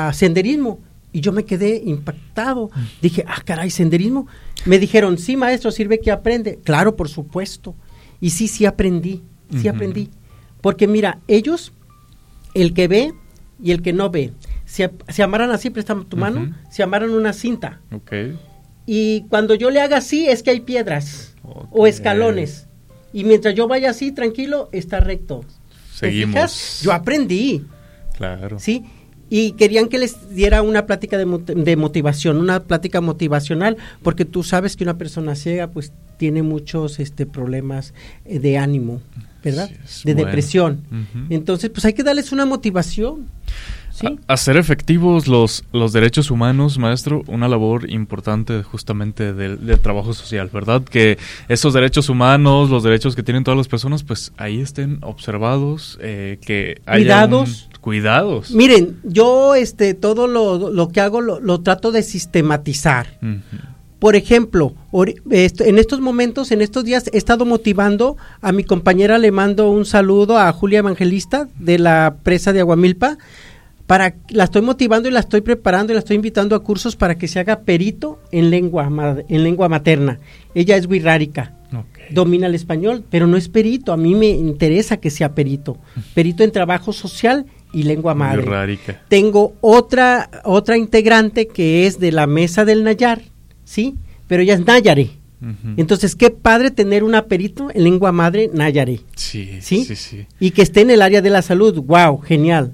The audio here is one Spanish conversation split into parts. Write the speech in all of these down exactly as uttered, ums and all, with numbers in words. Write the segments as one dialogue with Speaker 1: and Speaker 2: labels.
Speaker 1: a senderismo. Y yo me quedé impactado. Dije, ah, caray, ¿senderismo? Me dijeron, sí, maestro, sirve que aprende. Claro, por supuesto. Y sí, sí aprendí, sí uh-huh. aprendí. Porque mira, ellos, el que ve y el que no ve, se, se amarran así, préstame tu uh-huh. mano, se amarran una cinta.
Speaker 2: Okay.
Speaker 1: Y cuando yo le haga así, es que hay piedras okay. o escalones. Y mientras yo vaya así, tranquilo, está recto.
Speaker 2: Seguimos.
Speaker 1: ¿Te fijas? Yo aprendí.
Speaker 2: Claro.
Speaker 1: ¿Sí? Y querían que les diera una plática de, de motivación, una plática motivacional, porque tú sabes que una persona ciega pues tiene muchos este problemas de ánimo, ¿verdad? Sí, de bueno. depresión. Uh-huh. Entonces, pues hay que darles una motivación. ¿Sí?
Speaker 2: A- hacer efectivos los, los derechos humanos, maestro, una labor importante justamente del, del trabajo social, ¿verdad? Que esos derechos humanos, los derechos que tienen todas las personas, pues ahí estén observados, eh, que haya
Speaker 1: cuidados.
Speaker 2: Un, cuidados.
Speaker 1: Miren, yo este todo lo, lo que hago lo, lo trato de sistematizar. Uh-huh. Por ejemplo, en estos momentos, en estos días, he estado motivando a mi compañera, le mando un saludo a Julia Evangelista de la presa de Aguamilpa, para la estoy motivando y la estoy preparando y la estoy invitando a cursos para que se haga perito en lengua en lengua materna. Ella es wixárika, okay. domina el español, pero no es perito. A mí me interesa que sea perito, perito en trabajo social y lengua madre.
Speaker 2: Wixárika.
Speaker 1: Tengo otra otra integrante que es de la mesa del Nayar, sí, pero ella es náyare. Uh-huh. Entonces, qué padre tener una perito en lengua madre náyare.
Speaker 2: Sí,
Speaker 1: sí,
Speaker 2: sí, sí.
Speaker 1: Y que esté en el área de la salud. Wow, genial.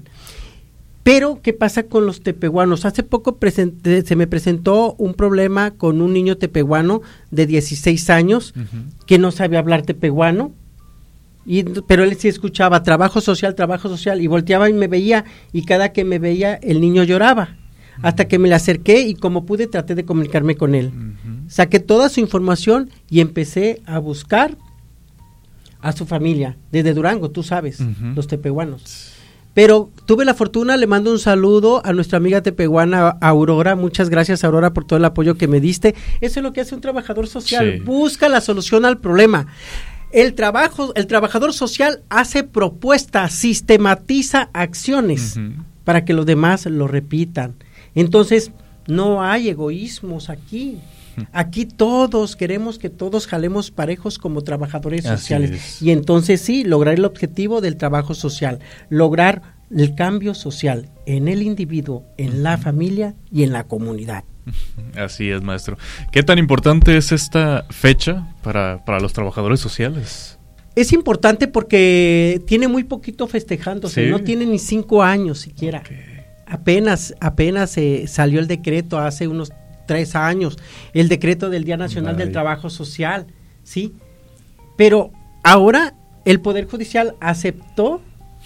Speaker 1: Pero, ¿qué pasa con los tepehuanos? Hace poco presente, se me presentó un problema con un niño tepehuano de dieciséis años uh-huh. que no sabía hablar tepehuano, y, pero él sí escuchaba trabajo social, trabajo social, y volteaba y me veía, y cada que me veía el niño lloraba, uh-huh. hasta que me le acerqué y como pude traté de comunicarme con él. Uh-huh. Saqué toda su información y empecé a buscar a su familia, desde Durango, tú sabes, uh-huh. los tepehuanos. Pero tuve la fortuna, le mando un saludo a nuestra amiga tepehuana Aurora. Muchas gracias, Aurora, por todo el apoyo que me diste. Eso es lo que hace un trabajador social, sí. busca la solución al problema. El trabajo, el trabajador social hace propuestas, sistematiza acciones uh-huh. para que los demás lo repitan. Entonces, no hay egoísmos aquí. Aquí todos queremos que todos jalemos parejos como trabajadores Así sociales es. Y entonces sí, lograr el objetivo del trabajo social, lograr el cambio social en el individuo, en la familia y en la comunidad.
Speaker 2: Así es, maestro. ¿Qué tan importante es esta fecha para, para los trabajadores sociales?
Speaker 1: Es importante porque tiene muy poquito festejándose, ¿Sí? no tiene ni cinco años siquiera. Okay. Apenas, apenas eh, salió el decreto hace unos tres años, el decreto del Día Nacional Vale. del Trabajo Social, ¿sí? Pero ahora el Poder Judicial aceptó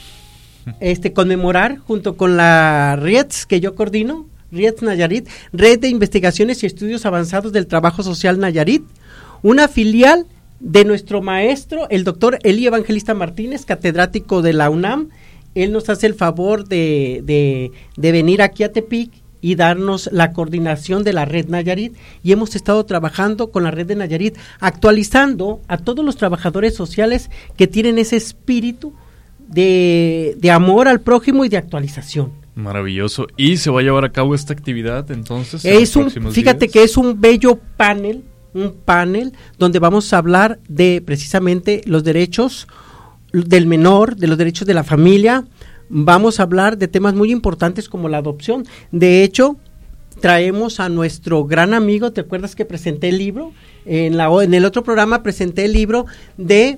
Speaker 1: este conmemorar junto con la R I E T S que yo coordino, R I E T S Nayarit, Red de Investigaciones y Estudios Avanzados del Trabajo Social Nayarit, una filial de nuestro maestro, el doctor Eli Evangelista Martínez, catedrático de la UNAM. Él nos hace el favor de, de, de venir aquí a Tepic y darnos la coordinación de la red Nayarit, y hemos estado trabajando con la red de Nayarit, actualizando a todos los trabajadores sociales que tienen ese espíritu de, de amor al prójimo y de actualización.
Speaker 2: Maravilloso. ¿Y se va a llevar a cabo esta actividad entonces?
Speaker 1: Es un, fíjate días? que es un bello panel, un panel donde vamos a hablar de precisamente los derechos del menor, de los derechos de la familia. Vamos a hablar de temas muy importantes como la adopción. De hecho, traemos a nuestro gran amigo, ¿te acuerdas que presenté el libro? En, la, en el otro programa presenté el libro de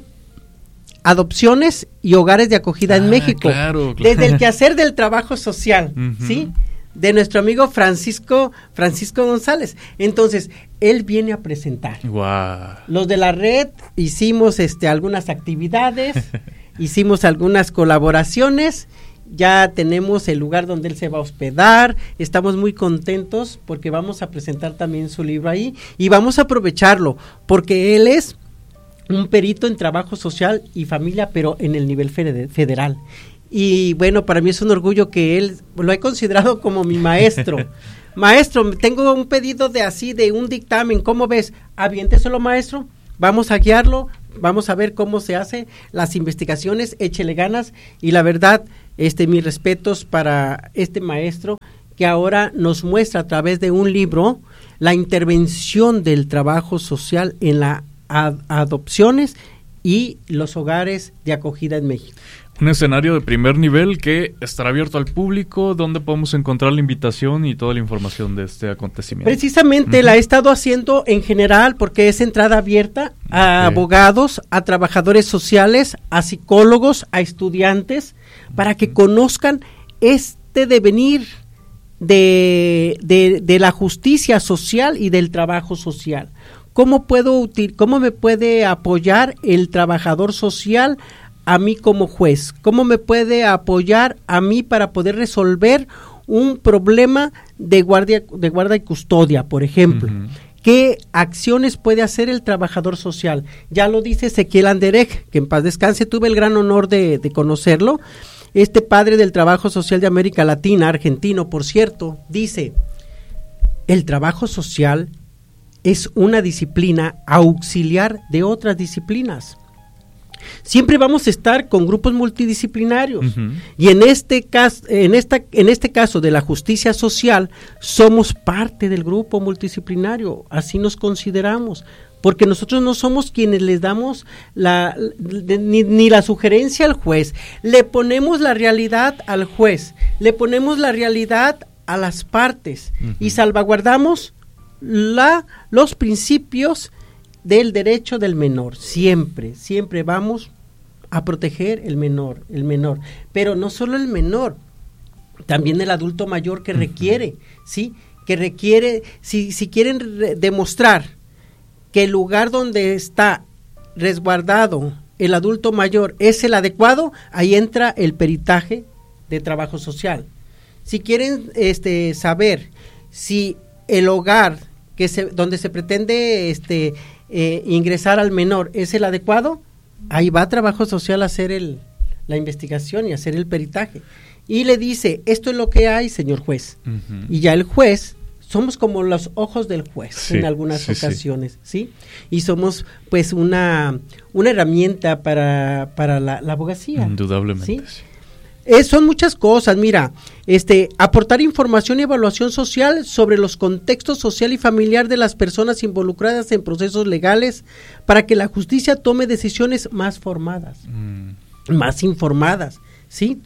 Speaker 1: adopciones y hogares de acogida ah, en México.
Speaker 2: Claro, claro.
Speaker 1: Desde el quehacer del trabajo social, uh-huh. ¿sí? De nuestro amigo Francisco, Francisco González. Entonces, él viene a presentar.
Speaker 2: Wow.
Speaker 1: Los de la red hicimos este, algunas actividades, hicimos algunas colaboraciones, ya tenemos el lugar donde él se va a hospedar, estamos muy contentos porque vamos a presentar también su libro ahí y vamos a aprovecharlo porque él es un perito en trabajo social y familia, pero en el nivel federal. Y bueno, para mí es un orgullo que él lo he considerado como mi maestro. Maestro, tengo un pedido de así, de un dictamen, ¿cómo ves? Aviénteselo, maestro, vamos a guiarlo, vamos a ver cómo se hace las investigaciones, échele ganas, y la verdad, este, mis respetos para este maestro, que ahora nos muestra a través de un libro la intervención del trabajo social en las ad- adopciones y los hogares de acogida en México.
Speaker 2: Un escenario de primer nivel que estará abierto al público, donde podemos encontrar la invitación y toda la información de este acontecimiento.
Speaker 1: Precisamente uh-huh. la he estado haciendo en general porque es entrada abierta a okay. abogados, a trabajadores sociales, a psicólogos, a estudiantes, para que uh-huh. conozcan este devenir de, de, de la justicia social y del trabajo social. ¿Cómo puedo util- cómo me puede apoyar el trabajador social a mí como juez? ¿Cómo me puede apoyar a mí para poder resolver un problema de guardia, de guarda y custodia, por ejemplo? Uh-huh. ¿Qué acciones puede hacer el trabajador social? Ya lo dice Ezequiel Anderegg, que en paz descanse, tuve el gran honor de, de conocerlo. Este padre del trabajo social de América Latina, argentino, por cierto, dice, el trabajo social es una disciplina auxiliar de otras disciplinas. Siempre vamos a estar con grupos multidisciplinarios uh-huh. y en este caso, en esta, en este caso de la justicia social, somos parte del grupo multidisciplinario, así nos consideramos, porque nosotros no somos quienes les damos la de, ni, ni la sugerencia al juez, le ponemos la realidad al juez, le ponemos la realidad a las partes uh-huh. y salvaguardamos la, los principios del derecho del menor. Siempre, siempre vamos a proteger el menor, el menor, pero no solo el menor, también el adulto mayor que uh-huh. requiere, ¿sí? Que requiere, si, si quieren re- demostrar que el lugar donde está resguardado el adulto mayor es el adecuado, ahí entra el peritaje de trabajo social. Si quieren este saber si el hogar que se, donde se pretende este eh, ingresar al menor es el adecuado, ahí va trabajo social a hacer el, la investigación y hacer el peritaje. Y le dice, esto es lo que hay, señor juez. Uh-huh. Y ya el juez, somos como los ojos del juez sí, en algunas sí, ocasiones, sí. ¿sí? Y somos pues una, una herramienta para, para la, la abogacía.
Speaker 2: Indudablemente.
Speaker 1: ¿sí? Eh, son muchas cosas, mira, este, aportar información y evaluación social sobre los contextos social y familiar de las personas involucradas en procesos legales para que la justicia tome decisiones más formadas, mm. más informadas, ¿sí?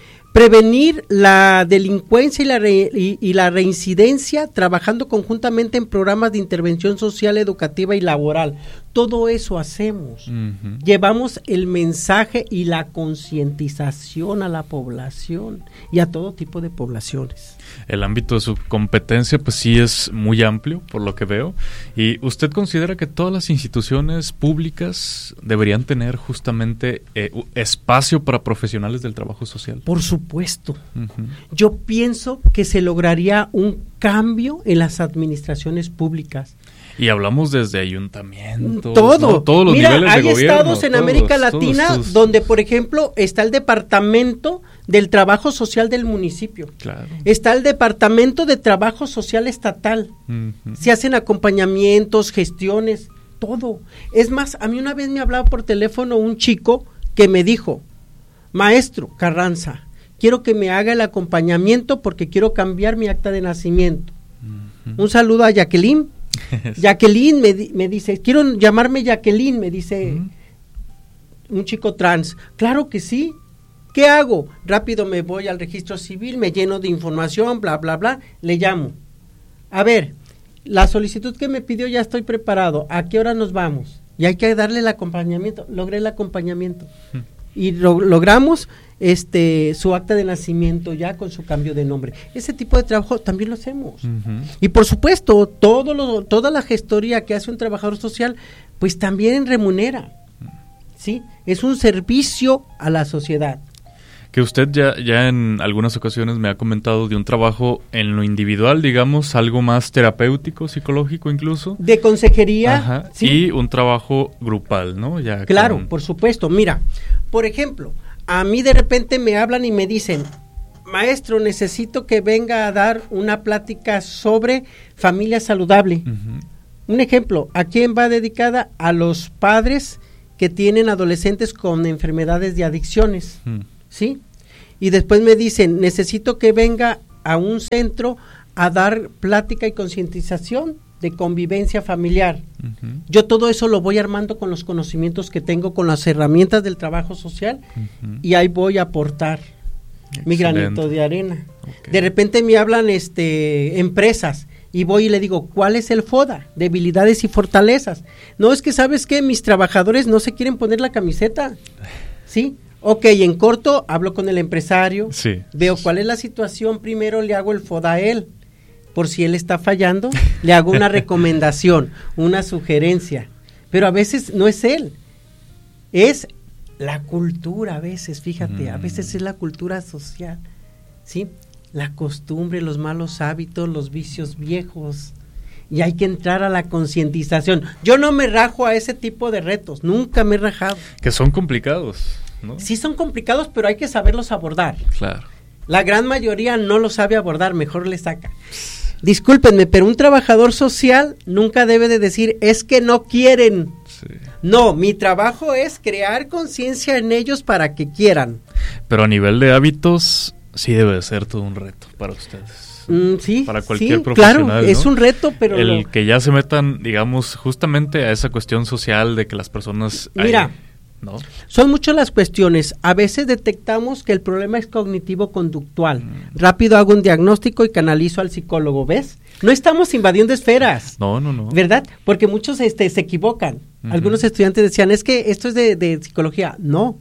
Speaker 1: Prevenir la delincuencia y la, re, y, y la reincidencia trabajando conjuntamente en programas de intervención social, educativa y laboral. Todo eso hacemos. Uh-huh. Llevamos el mensaje y la concientización a la población y a todo tipo de poblaciones.
Speaker 2: El ámbito de su competencia pues sí es muy amplio, por lo que veo. ¿Y usted considera que todas las instituciones públicas deberían tener justamente eh, espacio para profesionales del trabajo social?
Speaker 1: Por supuesto. Uh-huh. Yo pienso que se lograría un cambio en las administraciones públicas.
Speaker 2: Y hablamos desde ayuntamientos,
Speaker 1: todo,
Speaker 2: ¿no? Todos los
Speaker 1: Mira,
Speaker 2: niveles de gobierno.
Speaker 1: Hay estados en
Speaker 2: todos,
Speaker 1: América Latina
Speaker 2: todos, todos.
Speaker 1: donde, por ejemplo, está el departamento del trabajo social del municipio.
Speaker 2: Claro.
Speaker 1: Está el departamento de trabajo social estatal. Uh-huh. Se hacen acompañamientos, gestiones, todo. Es más, a mí una vez me hablaba por teléfono un chico que me dijo, maestro Carranza, quiero que me haga el acompañamiento porque quiero cambiar mi acta de nacimiento. Uh-huh. Un saludo a Jacqueline. Jacqueline me, me dice, quiero llamarme Jacqueline, me dice uh-huh. un chico trans. Claro que sí. ¿Qué hago? Rápido me voy al registro civil, me lleno de información, bla, bla, bla, le llamo. A ver, la solicitud que me pidió ya estoy preparado. ¿A qué hora nos vamos? Y hay que darle el acompañamiento. Logré el acompañamiento. Uh-huh. Y lo, logramos este su acta de nacimiento ya con su cambio de nombre. Ese tipo de trabajo también lo hacemos. Uh-huh. Y por supuesto, todo lo, toda la gestoría que hace un trabajador social, pues también remunera. ¿Sí? Es un servicio a la sociedad.
Speaker 2: Que usted ya, ya en algunas ocasiones me ha comentado de un trabajo en lo individual, digamos, algo más terapéutico, psicológico incluso.
Speaker 1: De consejería.
Speaker 2: Ajá,
Speaker 1: ¿sí?
Speaker 2: Y un trabajo grupal, ¿no? Ya
Speaker 1: claro,
Speaker 2: con...
Speaker 1: por supuesto. Mira, por ejemplo, a mí de repente me hablan y me dicen, maestro, necesito que venga a dar una plática sobre familia saludable. Uh-huh. Un ejemplo, ¿a quién va dedicada? A los padres que tienen adolescentes con enfermedades de adicciones. Uh-huh. ¿Sí? Y después me dicen, necesito que venga a un centro a dar plática y concientización de convivencia familiar. Uh-huh. Yo todo eso lo voy armando con los conocimientos que tengo, con las herramientas del trabajo social, uh-huh. y ahí voy a aportar Excelente. Mi granito de arena. Okay. De repente me hablan este empresas y voy y le digo, ¿cuál es el FODA? Debilidades y fortalezas. No, es que ¿sabes qué? Mis trabajadores no se quieren poner la camiseta. ¿Sí? Ok, en corto hablo con el empresario, sí. veo cuál es la situación, primero le hago el FODA a él. Por si él está fallando, le hago una recomendación, una sugerencia. Pero a veces no es él, es la cultura a veces, fíjate, mm. a veces es la cultura social, ¿sí? La costumbre, los malos hábitos, los vicios viejos. Y hay que entrar a la concientización. Yo no me rajo a ese tipo de retos, nunca me he rajado.
Speaker 2: Que son complicados, ¿no?
Speaker 1: Sí son complicados, pero hay que saberlos abordar.
Speaker 2: Claro.
Speaker 1: La gran mayoría no lo sabe abordar, mejor le saca. Discúlpenme, pero un trabajador social nunca debe de decir, es que no quieren. Sí. No, mi trabajo es crear conciencia en ellos para que quieran.
Speaker 2: Pero a nivel de hábitos, sí debe de ser todo un reto para ustedes.
Speaker 1: Mm, sí,
Speaker 2: para cualquier
Speaker 1: sí,
Speaker 2: profesional,
Speaker 1: claro,
Speaker 2: ¿no?
Speaker 1: Es un reto, pero...
Speaker 2: El
Speaker 1: lo...
Speaker 2: que ya se metan, digamos, justamente a esa cuestión social de que las personas...
Speaker 1: Mira...
Speaker 2: Hay, ¿no?
Speaker 1: Son muchas las cuestiones. A veces detectamos que el problema es cognitivo-conductual. Mm. Rápido hago un diagnóstico y canalizo al psicólogo, ¿ves? No estamos invadiendo esferas.
Speaker 2: No, no, no.
Speaker 1: ¿Verdad? Porque muchos este, se equivocan. Uh-huh. Algunos estudiantes decían, es que esto es de, de psicología. No,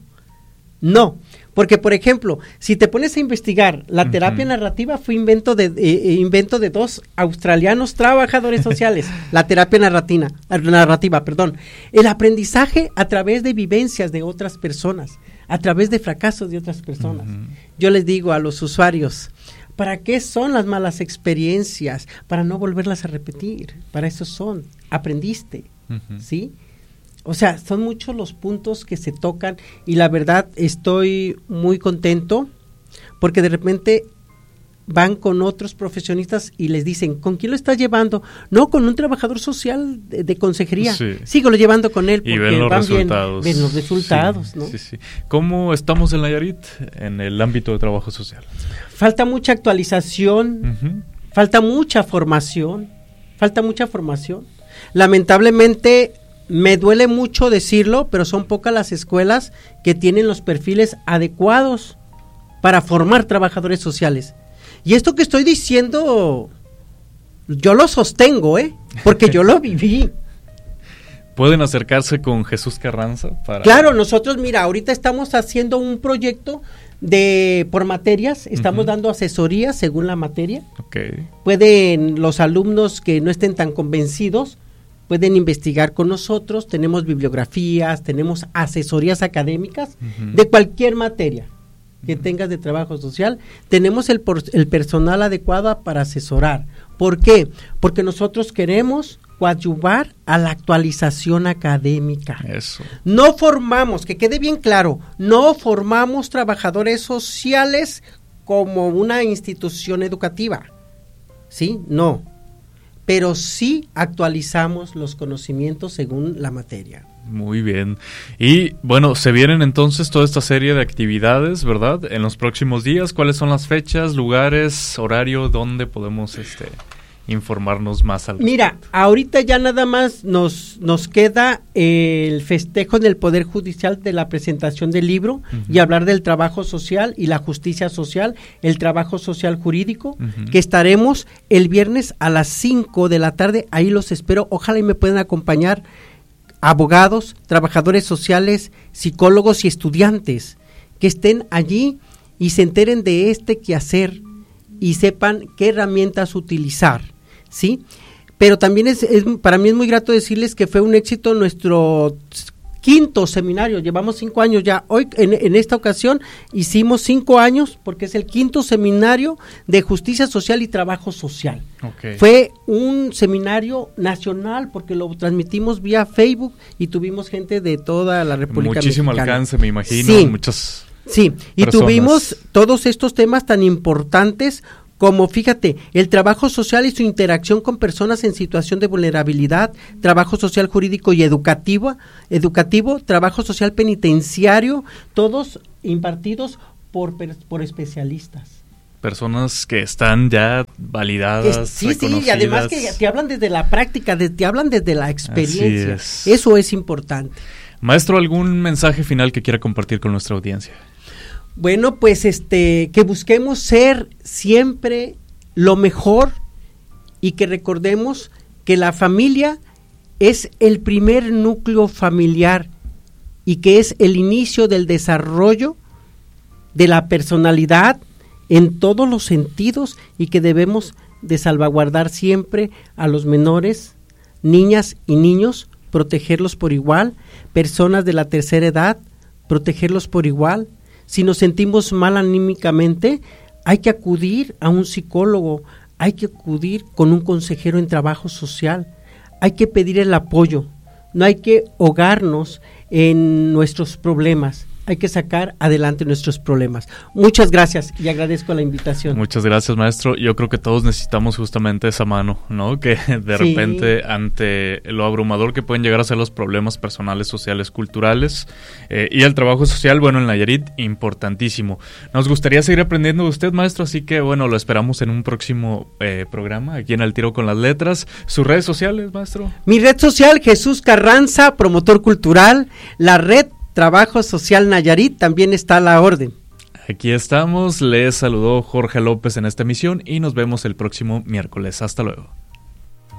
Speaker 1: no. Porque, por ejemplo, si te pones a investigar, la uh-huh. terapia narrativa fue invento de eh, invento de dos australianos trabajadores sociales. La terapia narrativa, narrativa, perdón. El aprendizaje a través de vivencias de otras personas, a través de fracasos de otras personas. Uh-huh. Yo les digo a los usuarios, ¿para qué son las malas experiencias? Para no volverlas a repetir. Para eso son. Aprendiste, uh-huh. ¿sí? O sea, son muchos los puntos que se tocan y la verdad estoy muy contento porque de repente van con otros profesionistas y les dicen, ¿con quién lo estás llevando? No, con un trabajador social de, de consejería. Sí. Síguelo llevando con él porque
Speaker 2: y ven los
Speaker 1: van
Speaker 2: resultados.
Speaker 1: Bien, ven los resultados,
Speaker 2: sí,
Speaker 1: ¿no?
Speaker 2: Sí, sí. ¿Cómo estamos en Nayarit en el ámbito de trabajo social?
Speaker 1: Falta mucha actualización, uh-huh. falta mucha formación, falta mucha formación. Lamentablemente me duele mucho decirlo, pero son pocas las escuelas que tienen los perfiles adecuados para formar trabajadores sociales. Y esto que estoy diciendo, yo lo sostengo, ¿eh? Porque yo lo viví.
Speaker 2: ¿Pueden acercarse con Jesús Carranza? Para...
Speaker 1: Claro, nosotros, mira, ahorita estamos haciendo un proyecto de por materias, estamos uh-huh. dando asesorías según la materia.
Speaker 2: Okay.
Speaker 1: Pueden los alumnos que no estén tan convencidos, pueden investigar con nosotros, tenemos bibliografías, tenemos asesorías académicas uh-huh. de cualquier materia que uh-huh. tengas de trabajo social, tenemos el, por, el personal adecuado para asesorar. ¿Por qué? Porque nosotros queremos coadyuvar a la actualización académica.
Speaker 2: Eso.
Speaker 1: No formamos, que quede bien claro, no formamos trabajadores sociales como una institución educativa, ¿sí? No. Pero sí actualizamos los conocimientos según la materia.
Speaker 2: Muy bien. Y bueno, se vienen entonces toda esta serie de actividades, ¿verdad? En los próximos días, ¿cuáles son las fechas, lugares, horario, dónde podemos este informarnos más al respecto?
Speaker 1: Mira, ahorita ya nada más nos nos queda el festejo en el Poder Judicial de la presentación del libro uh-huh. y hablar del trabajo social y la justicia social, el trabajo social jurídico, uh-huh. que estaremos el viernes a las cinco de la tarde, ahí los espero, ojalá y me puedan acompañar abogados, trabajadores sociales, psicólogos y estudiantes que estén allí y se enteren de este quehacer y sepan qué herramientas utilizar, ¿sí? Pero también es, es para mí es muy grato decirles que fue un éxito nuestro quinto seminario, llevamos cinco años ya, hoy en, en esta ocasión hicimos cinco años porque es el quinto seminario de justicia social y trabajo social.
Speaker 2: Okay.
Speaker 1: Fue un seminario nacional porque lo transmitimos vía Facebook y tuvimos gente de toda la República
Speaker 2: Muchísimo
Speaker 1: Mexicana.
Speaker 2: Alcance, me imagino,
Speaker 1: sí,
Speaker 2: muchas
Speaker 1: sí, y
Speaker 2: personas.
Speaker 1: Tuvimos todos estos temas tan importantes como, fíjate, el trabajo social y su interacción con personas en situación de vulnerabilidad, trabajo social jurídico y educativo, educativo, trabajo social penitenciario, todos impartidos por, por especialistas.
Speaker 2: personas que están ya validadas,
Speaker 1: que, sí, sí, y además que te hablan desde la práctica, de, te hablan desde la experiencia. Es. Eso es importante.
Speaker 2: Maestro, ¿algún mensaje final que quiera compartir con nuestra audiencia?
Speaker 1: Bueno, pues este, que busquemos ser siempre lo mejor y que recordemos que la familia es el primer núcleo familiar y que es el inicio del desarrollo de la personalidad en todos los sentidos y que debemos de salvaguardar siempre a los menores, niñas y niños, protegerlos por igual, personas de la tercera edad, protegerlos por igual. Si nos sentimos mal anímicamente, hay que acudir a un psicólogo, hay que acudir con un consejero en trabajo social, hay que pedir el apoyo, no hay que ahogarnos en nuestros problemas. Hay que sacar adelante nuestros problemas. Muchas gracias y agradezco la invitación.
Speaker 2: Muchas gracias, maestro. Yo creo que todos necesitamos justamente esa mano, ¿no? Que de sí. repente, ante lo abrumador que pueden llegar a ser los problemas personales, sociales, culturales eh, y el trabajo social, bueno, en Nayarit, importantísimo. Nos gustaría seguir aprendiendo de usted, maestro, así que, bueno, lo esperamos en un próximo eh, programa, aquí en Al Tiro con las Letras. ¿Sus redes sociales, maestro?
Speaker 1: Mi red social, Jesús Carranza, promotor cultural. La red Trabajo Social Nayarit también está a la orden.
Speaker 2: Aquí estamos, les saludó Jorge López en esta emisión y nos vemos el próximo miércoles. Hasta luego.